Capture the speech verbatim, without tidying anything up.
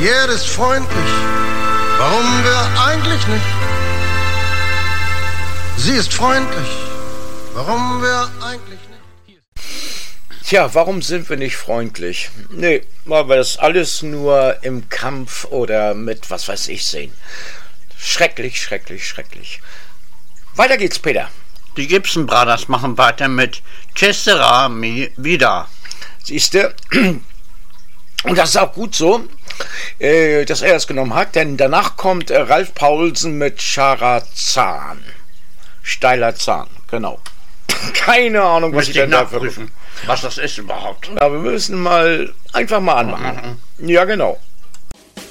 Die Erde ist freundlich. Warum wir eigentlich nicht? Sie ist freundlich. Warum wir eigentlich nicht? Tja, warum sind wir nicht freundlich? Nee, weil wir das alles nur im Kampf oder mit was weiß ich sehen. Schrecklich, schrecklich, schrecklich. Weiter geht's, Peter. Die Gibson Brothers machen weiter mit Che sera mi vida. Siehste, und das ist auch gut so, äh, dass er das genommen hat, denn danach kommt äh, Ralf Paulsen mit Charazan. Steiler Zahn, genau. Keine Ahnung, was ich denn dafür was das ist überhaupt. Ja, wir müssen mal einfach mal anmachen. Ja, genau.